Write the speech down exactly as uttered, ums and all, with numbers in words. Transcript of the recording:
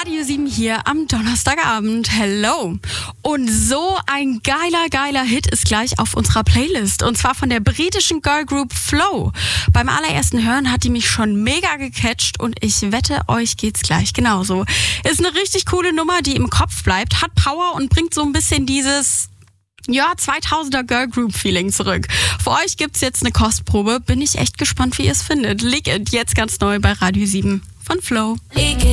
Radio sieben hier am Donnerstagabend. Hello. Und so ein geiler, geiler Hit ist gleich auf unserer Playlist. Und zwar von der britischen Girlgroup Flow. Beim allerersten Hören hat die mich schon mega gecatcht und ich wette, euch geht's gleich genauso. Ist eine richtig coole Nummer, die im Kopf bleibt, hat Power und bringt so ein bisschen dieses... ja, zweitausender Girlgroup-Feeling zurück. Für euch gibt's jetzt eine Kostprobe. Bin ich echt gespannt, wie ihr es findet. Liegt jetzt ganz neu bei Radio sieben von Flow.